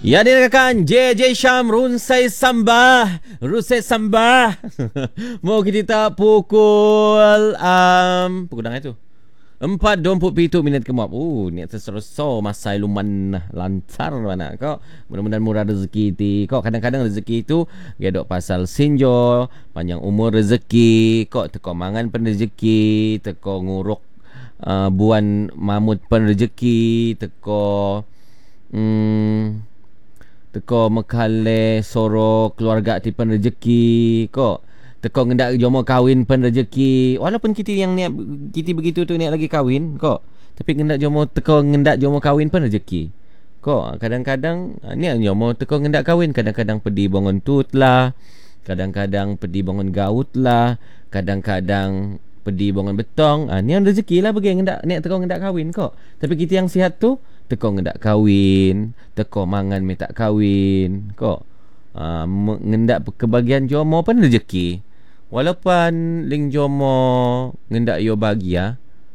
Ya dikatakan JJ Syam Runsai Sambah Mau kita pukul pukul dah itu 4:27 kemap. Ni terserso masa luman lancar mana kau. Mudah-mudahan murah rezeki ti. Kau kadang-kadang rezeki tu gedok pasal sinjo, panjang umur rezeki, kau teko mangan pen rezeki, teko nguruk buan mamut pen rezeki, teko mekale soro keluarga tipan rezeki kok teko ngendak jomo kahwin pen rezeki walaupun kita yang niat kita begitu tu niat lagi kahwin kok tapi ngendak jomo kahwin pen rezeki kok kadang-kadang niat jomo teko ngendak kahwin kadang-kadang pedi bangun tut lah kadang-kadang pedi bangun gaut lah kadang-kadang pedi bangun betong ni rezeki lah bagi ngendak niat teko ngendak kahwin kok tapi kita yang sihat tu teko ngendak kahwin, teko mangan minta kahwin, kok ngendak kebahagiaan jomo pun rezeki. Walaupun ling jomo ngendak yo bahagia,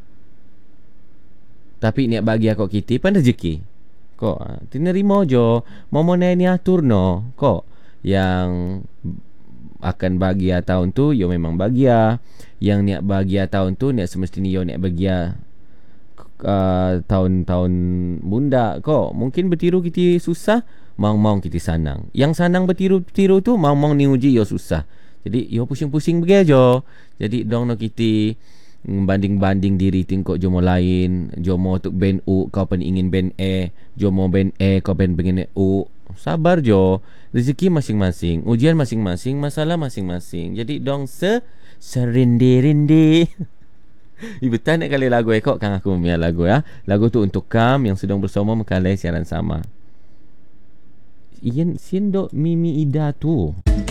tapi niat bahagia kok kita pun rezeki. Kok tinerimo jo, momo ni atur no, kok yang akan bahagia tahun tu yo memang bahagia, yang niat bahagia tahun tu niat semestinya yo niat bahagia tahun-tahun bunda kok mungkin bertiru kita susah mau kita sanang yang sanang bertiru tu mau ni uji yo susah jadi yo pusing-pusing bagi aja jadi dong no kita banding-banding diri tingkok jomo lain jomo untuk band U kau pen ingin band E jomo band E kau pen pengen U sabar jo rezeki masing-masing ujian masing-masing masalah masing-masing jadi dong serindi-rindi. Betul nak kali lagu kok kan aku memilih lagu ya. Lagu tu untuk Kam yang sedang bersama mengkalai siaran sama. Ian Sindo Mimi Ida tu.